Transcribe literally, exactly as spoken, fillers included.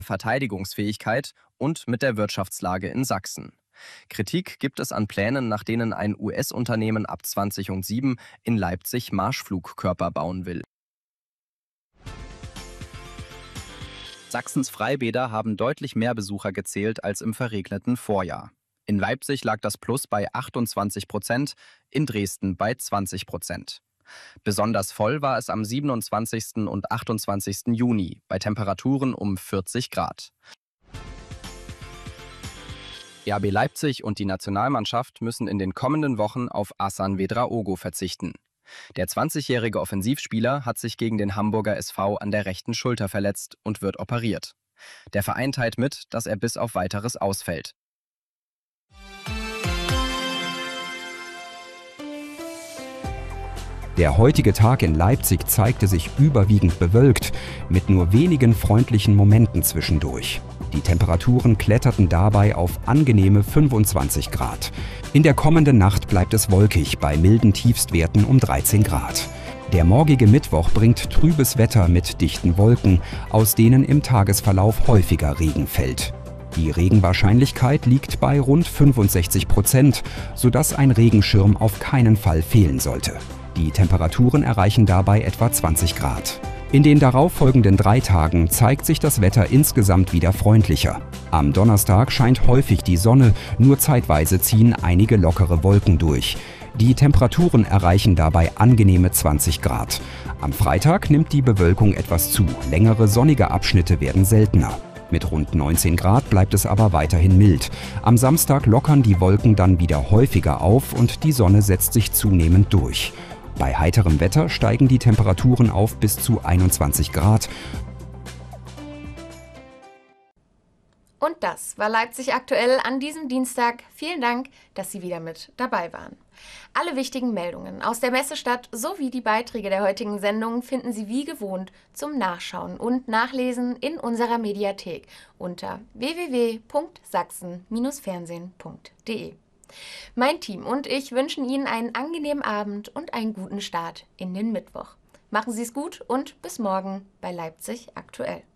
Verteidigungsfähigkeit und mit der Wirtschaftslage in Sachsen. Kritik gibt es an Plänen, nach denen ein U S-Unternehmen ab zweitausendsieben in Leipzig Marschflugkörper bauen will. Sachsens Freibäder haben deutlich mehr Besucher gezählt als im verregneten Vorjahr. In Leipzig lag das Plus bei achtundzwanzig Prozent, in Dresden bei zwanzig Prozent. Besonders voll war es am siebenundzwanzigsten und achtundzwanzigsten Juni bei Temperaturen um vierzig Grad. R B Leipzig und die Nationalmannschaft müssen in den kommenden Wochen auf Hasan Vedraogo verzichten. Der zwanzigjährige Offensivspieler hat sich gegen den Hamburger S V an der rechten Schulter verletzt und wird operiert. Der Verein teilt mit, dass er bis auf Weiteres ausfällt. Der heutige Tag in Leipzig zeigte sich überwiegend bewölkt, mit nur wenigen freundlichen Momenten zwischendurch. Die Temperaturen kletterten dabei auf angenehme fünfundzwanzig Grad. In der kommenden Nacht bleibt es wolkig bei milden Tiefstwerten um dreizehn Grad. Der morgige Mittwoch bringt trübes Wetter mit dichten Wolken, aus denen im Tagesverlauf häufiger Regen fällt. Die Regenwahrscheinlichkeit liegt bei rund fünfundsechzig Prozent, sodass ein Regenschirm auf keinen Fall fehlen sollte. Die Temperaturen erreichen dabei etwa zwanzig Grad. In den darauffolgenden drei Tagen zeigt sich das Wetter insgesamt wieder freundlicher. Am Donnerstag scheint häufig die Sonne, nur zeitweise ziehen einige lockere Wolken durch. Die Temperaturen erreichen dabei angenehme zwanzig Grad. Am Freitag nimmt die Bewölkung etwas zu, längere sonnige Abschnitte werden seltener. Mit rund neunzehn Grad bleibt es aber weiterhin mild. Am Samstag lockern die Wolken dann wieder häufiger auf und die Sonne setzt sich zunehmend durch. Bei heiterem Wetter steigen die Temperaturen auf bis zu einundzwanzig Grad. Und das war Leipzig aktuell an diesem Dienstag. Vielen Dank, dass Sie wieder mit dabei waren. Alle wichtigen Meldungen aus der Messestadt sowie die Beiträge der heutigen Sendung finden Sie wie gewohnt zum Nachschauen und Nachlesen in unserer Mediathek unter w w w punkt sachsen Bindestrich fernsehen punkt de. Mein Team und ich wünschen Ihnen einen angenehmen Abend und einen guten Start in den Mittwoch. Machen Sie es gut und bis morgen bei Leipzig aktuell.